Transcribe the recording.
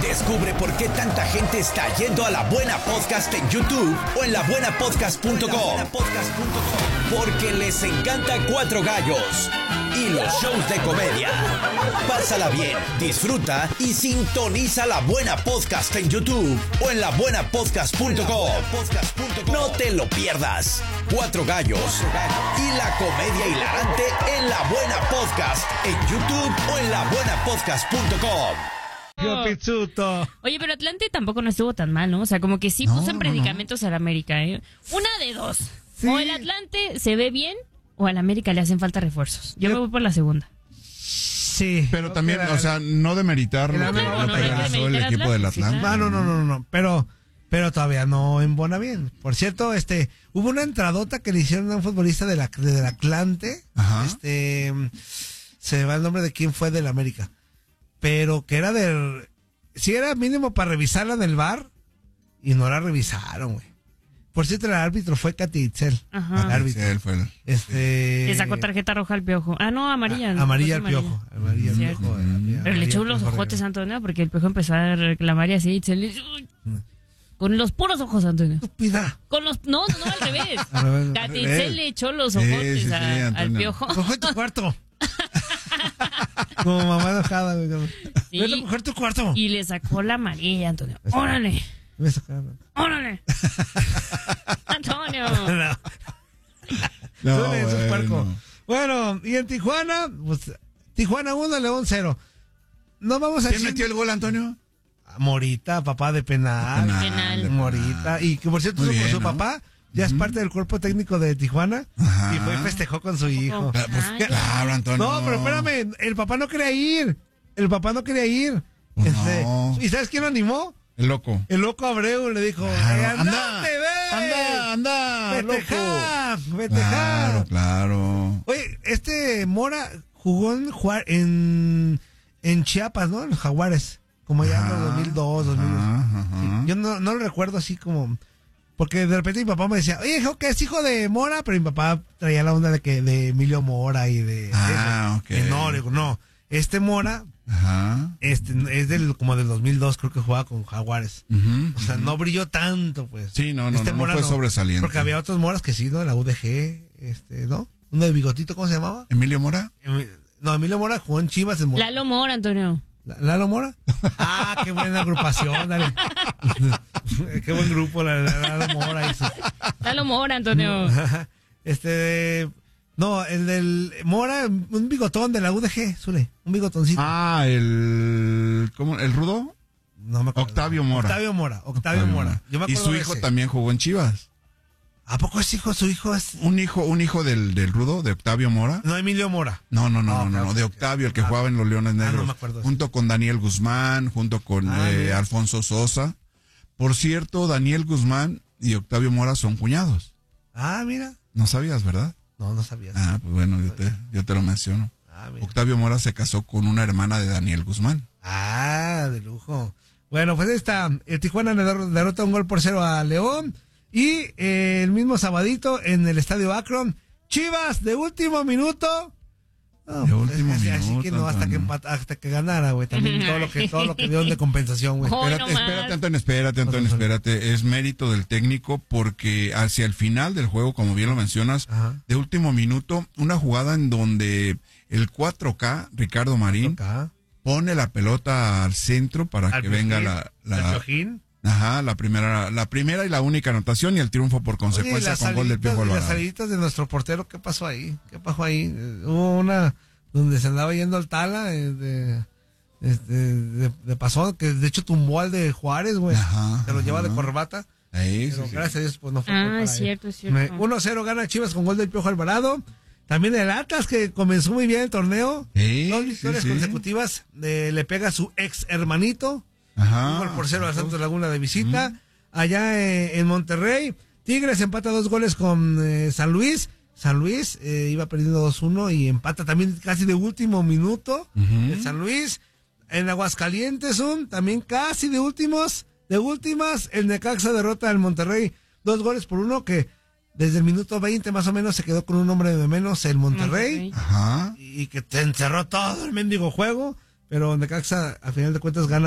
Descubre por qué tanta gente está yendo a La Buena Podcast en YouTube o en labuenapodcast.com. Porque les encanta Cuatro Gallos y los shows de comedia. Pásala bien, disfruta y sintoniza La Buena Podcast en YouTube o en labuenapodcast.com. No te lo pierdas. Cuatro Gallos y la comedia hilarante en La Buena Podcast en YouTube o en labuenapodcast.com. Yo pizzuto. Oye, pero Atlante tampoco no estuvo tan mal, ¿no? O sea, como que sí puso en predicamentos al América, ¿eh? Una de dos. Sí. O el Atlante se ve bien o al América le hacen falta refuerzos. Yo me voy por la segunda. Sí. Pero también, o sea, no demeritar lo que realizó el equipo del Atlante. No. Pero todavía no embona bien. Por cierto, hubo una entradota que le hicieron a un futbolista del Atlante. Ajá. Se me va el nombre de quién fue del América. Pero que era si era mínimo para revisarla en el VAR y no la revisaron, güey. Por cierto, el árbitro fue Katy Itzel. Ajá. El árbitro. Sí, él fue Le sacó tarjeta roja al Piojo. Ah, no, amarilla. Amarilla al Piojo. Amarilla al Piojo. Pero le echó los ojotes, Antonio, porque el Piojo empezó a reclamar y así. Itzel, con los puros ojos, Antonio. Estúpida. Con los... No, al revés. Katy Itzel le echó los ojotes al Piojo. Coge tu cuarto. Como mamá enojada, güey. Sí. Vete a coger tu cuarto. Y le sacó la amarilla, Antonio. ¡Órale! ¡Órale! Antonio. Bueno, y en Tijuana, pues, Tijuana 1, León 0. No vamos a ¿Quién metió el gol, Antonio? Morita, papá de penal. Morita. Y que por cierto, su papá ya es parte del cuerpo técnico de Tijuana. Ajá. Y fue y festejó con su hijo. Pues, claro, Antonio. No, pero espérame, el papá no quería ir. No. ¿Y sabes quién lo animó? El loco. El loco Abreu le dijo, anda, festejar. Claro. Oye, Mora jugó en Chiapas, ¿no? En los Jaguares, como ya en los 2002, 2002. Sí, yo no lo recuerdo así como... Porque de repente mi papá me decía, oye, hijo, que es hijo de Mora, pero mi papá traía la onda de Emilio Mora y de... ok. No, digo, no. Mora... Ajá. Es como del 2002, creo que jugaba con Jaguares. O sea, no brilló tanto, pues. Sí, no fue sobresaliente. Porque había otros Moras que sí, ¿no? La UDG, ¿no? Uno de bigotito, ¿cómo se llamaba? ¿Emilio Mora? No, Emilio Mora jugó en Chivas. Lalo Mora, Antonio. ¿Lalo Mora? Ah, qué buena agrupación, dale. Qué buen grupo, Lalo Mora. Lalo Mora, Antonio. No, el del Mora, un bigotón de la UDG, Zule, un bigotoncito. Ah, ¿el rudo? No me acuerdo. Octavio Mora. Octavio Mora. Yo me acuerdo y su hijo también jugó en Chivas. ¿A poco es hijo? ¿Su hijo es? Un hijo del rudo, de Octavio Mora. No, Emilio Mora. No, de Octavio, el que jugaba en los Leones Negros. No me acuerdo. Junto con Daniel Guzmán, junto con Alfonso Sosa. Por cierto, Daniel Guzmán y Octavio Mora son cuñados. Ah, mira. No sabías, ¿verdad? No sabía. Ah, pues bueno, yo te lo menciono. Octavio Mora se casó con una hermana de Daniel Guzmán. Ah, de lujo. Bueno, pues Tijuana le derrota 1-0 a León. Y el mismo sabadito en el Estadio Akron, Chivas de último minuto. Así que no, hasta que ganara, güey. También todo lo que dieron de compensación, güey. Espérate, Antonio, espérate. Es mérito del técnico porque hacia el final del juego, como bien lo mencionas, de último minuto, una jugada en donde el 4K, Ricardo Marín, pone la pelota al centro para que venga la primera y la única anotación y el triunfo por consecuencia. Oye, con gol del Piojo Alvarado. Las saliditas de nuestro portero, ¿qué pasó ahí? Hubo una donde se andaba yendo al Tala de pasón, que de hecho tumbó al de Juárez, güey. Se lo lleva de corbata. Pero gracias a Dios, pues no fue. Es cierto. 1-0 gana Chivas con gol del Piojo Alvarado. También el Atlas, que comenzó muy bien el torneo. 2 victorias consecutivas. Le pega a su ex hermanito. 1-0 a Santos Laguna de visita. Allá en Monterrey, Tigres empata 2 goles con San Luis. San Luis iba perdiendo 2-1 y empata también casi de último minuto. El San Luis. En Aguascalientes, también casi de últimas, el Necaxa derrota al Monterrey 2-1, que desde el minuto 20 más o menos se quedó con un hombre de menos el Monterrey. Y que te encerró todo el mendigo juego. Pero Necaxa, al final de cuentas, gana